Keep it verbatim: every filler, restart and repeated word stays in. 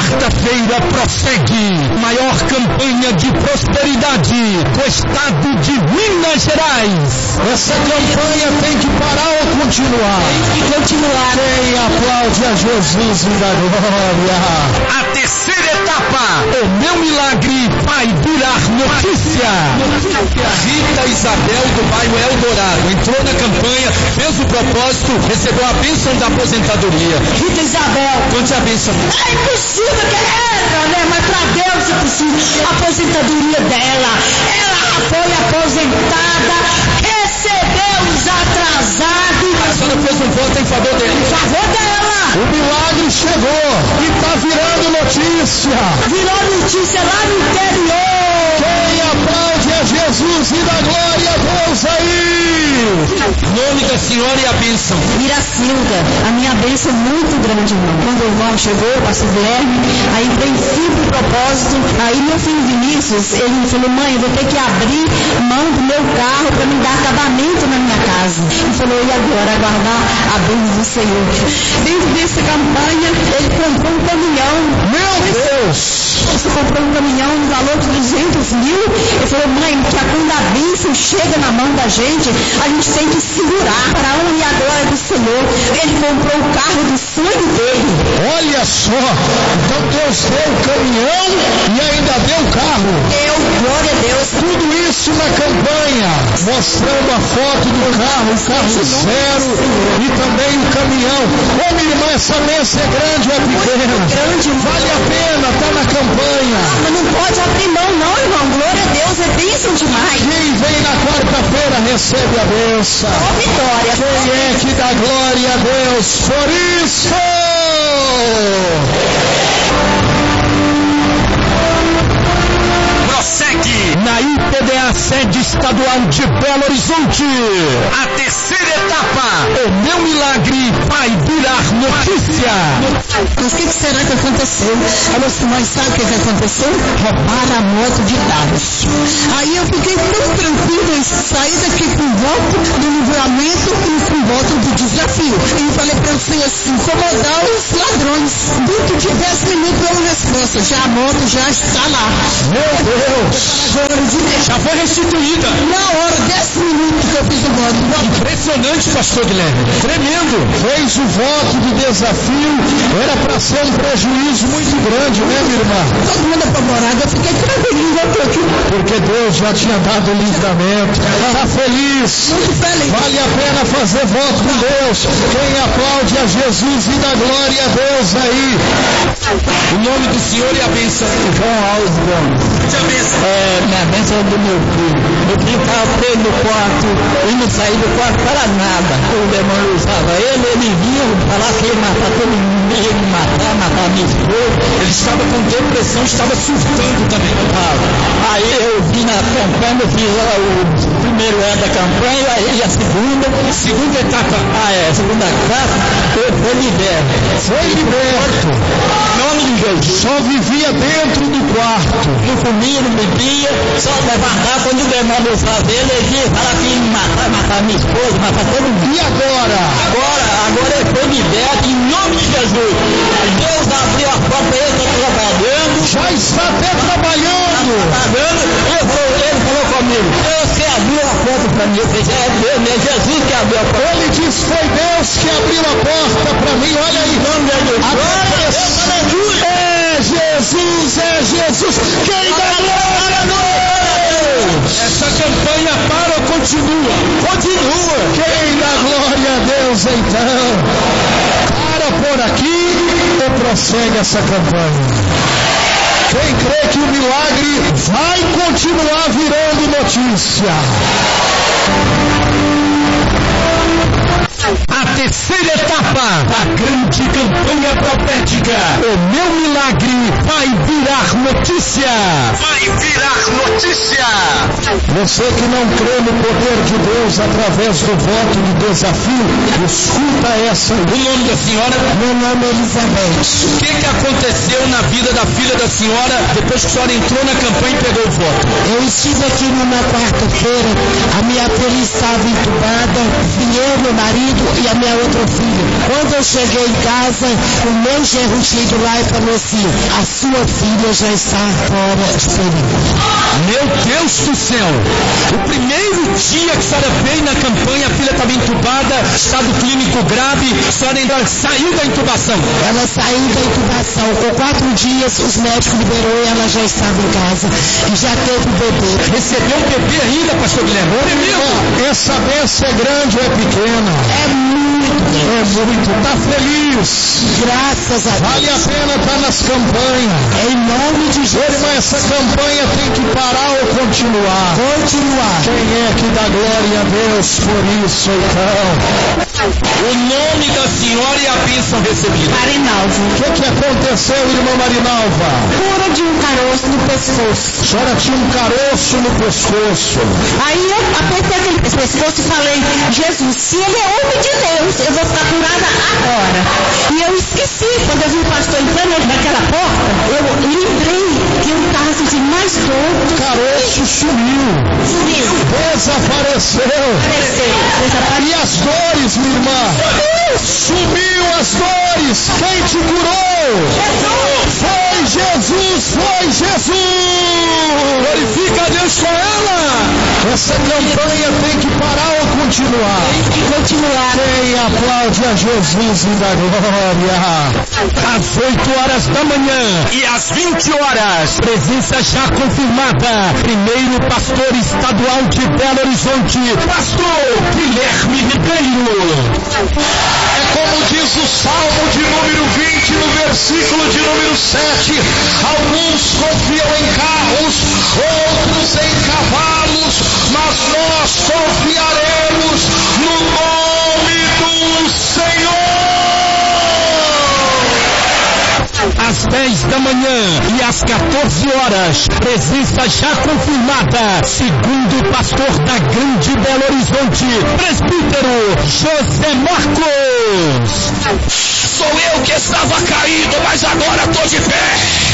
quarta-feira prossegue maior campanha de prosperidade do estado de Minas Gerais. Essa campanha tem que parar ou continuar? Tem que continuar. Quem aplaude a Jesus e dá glória? A terceira etapa, o meu milagre vai virar notícia. Rita Isabel do bairro Eldorado entrou na campanha, fez o propósito, recebeu a bênção da aposentadoria. Rita Isabel, conte a bênção. É impossível que ela, né? Mas para Deus é possível. A aposentadoria dela, ela foi aposentada, recebeu os atrasados. A senhora fez um voto em favor dela. Em favor dela. O milagre chegou e está virando notícia. Virou notícia lá no interior. Quem aplaude a Jesus e dá glória a Deus aí. Nome da senhora e a bênção. Miracilda, a minha bênção é muito grande, irmão. Quando o irmão chegou, o pastor Guilherme, aí em princípio, propósito, aí meu filho Vinícius, ele falou, mãe, eu vou ter que abrir mão do meu carro para me dar acabamento na minha casa. Ele falou, e agora? Aguardar a bênção do Senhor. Dentro dessa campanha, ele comprou um caminhão. Meu Deus! Você comprou um caminhão no valor de duzentos mil. Ele falou, mãe, que quando a bênção chega na mão da gente, a gente tem que segurar para a honra e a glória do Senhor. Ele comprou o carro do sonho dele. Olha só, então Deus deu o caminhão e ainda deu o carro. Deu, glória a Deus. Tudo isso na campanha, mostrando a foto do carro, o carro zero e também o caminhão. Ô minha irmã, essa mesa é grande ou é pequena? Grande, vale a pena, está na campanha. Ah, mas não pode abrir mão não, irmão. Glória a Deus, é bênção demais. Quem vem na quarta-feira recebe a bênção. Ó vitória. Quem é que dá glória a Deus por isso? Prossegue na I P D A sede estadual de Belo Horizonte. A terceira etapa, o meu milagre vai virar notícia. Mas o que, que será que aconteceu? A nossa mãe sabe o que, que aconteceu? Roubaram a moto de dados. Aí eu fiquei tão tranquila em sair daqui com voto do livramento e com voto do desafio. E eu falei para você assim, incomodar os ladrões. Dentro de dez minutos eu resposta. Já a moto já está lá. Meu Deus! Já foi restituída. Na hora, dez minutos que eu fiz o voto. Impressionante, pastor Guilherme. Tremendo. Fez o voto de desafio. Era para ser um prejuízo muito grande, né, minha irmã? Todo mundo apavorado. Eu fiquei tranquilinho. Porque Deus já tinha dado o livramento. Está feliz. Muito feliz. Vale a pena fazer voto com Deus. Quem aplaude a Jesus e dá glória a Deus aí. O nome do Senhor e a bênção. João Alves Gomes. É, minha bênção é do meu filho. Meu filho estava preso no quarto e não saía do quarto para nada. O demônio usava ele, ele vinha falar que ia matar todo mundo, ia me matar, matar minha esposa. Ele estava com depressão, estava surtando também. Ah, aí eu vim na campanha, eu fiz ó, o primeiro ano da campanha, aí a segunda. Segunda etapa. Ah, é, a segunda etapa, eu fui liberto. Foi liberto. Em nome de Jesus. Só vivia dentro do quarto. Não comia, não bebia, só levantar quando o demônio usava ele, ele ia falar que ia me matar, matar minha esposa, matar todo mundo. E agora? Agora, agora ele foi liberto em nome de Jesus. Deus abriu a porta, ele está trabalhando. Já está até trabalhando. Está trabalhando. Ele falou, ele falou comigo, Deus que abriu a porta para mim. Eu falei, é Deus, é Jesus que abriu a porta. Ele diz, foi Deus que abriu a porta para mim. Olha aí. Glória a Deus, aleluia. É Jesus, é Jesus. Quem dá glória a Deus? Essa campanha para ou continua? Continua. Quem dá glória a Deus então? Para por aqui ou prossegue essa campanha? Quem crê que o milagre vai continuar virando notícia? A terceira etapa da grande campanha profética. O meu milagre vai virar notícia. Vai virar notícia. Você que não crê no poder de Deus através do voto de desafio, escuta essa. O nome da senhora? Meu nome é Elizabeth. O que, que aconteceu na vida da filha da senhora depois que a senhora entrou na campanha e pegou o voto? Eu estive aqui numa quarta-feira, a minha filha estava entubada, e eu, meu marido, marido e a minha outra filha. Quando eu cheguei em casa, o meu genro tinha ido lá e falou assim: a sua filha já está fora de perigo. Meu Deus do céu! O primeiro dia que a senhora veio na campanha, a filha estava entubada, estado clínico grave, a senhora ainda saiu da intubação. Ela saiu da intubação. Com quatro dias, os médicos liberou e ela já estava em casa e já teve o bebê. Recebeu o bebê ainda, pastor Guilherme? Oh, essa bênção é grande ou é pequena? É muito. É muito. Está feliz? Graças a Deus. Vale a pena estar nas campanhas. Em nome de Jesus. Irmã, essa campanha tem que parar ou continuar? Continuar. Quem é que dá glória a Deus por isso, então? O nome da senhora e a bênção recebida. Marinalva. O que, que aconteceu, irmã Marinalva? Cura de um caroço no pescoço. A senhora tinha um caroço no pescoço. Aí eu apertei aquele pescoço e falei: Jesus, se ele é homem de Deus, eu vou ficar curada agora. E eu esqueci, quando eu vi o pastor entrando naquela porta, eu lembrei que eu estava sentindo mais dor. O caroço sumiu. Sumiu. Desapareceu. Desapareceu. Desapareceu. E as dores, minha irmã? Sumiu as dores. Quem te curou? Jesus. Foi Jesus, foi Jesus. Glorifica a Deus com ela. Essa campanha tem que parar ou continuar? Tem que continuar. Quem aplaude a Jesus e dá glória? Às oito horas da manhã e às vinte horas, presença já confirmada. Primeiro pastor estadual de Belo Horizonte, pastor Guilherme Ribeiro. É como diz o Salmo de número vinte, no versículo de número sete. Alguns confiam em carros, outros em cavalos, mas nós confiaremos no nome do Senhor. Às dez da manhã e às quatorze horas, presença já confirmada, segundo o pastor da Grande Belo Horizonte, presbítero José Marcos. Sou eu que estava caído, mas agora estou de pé.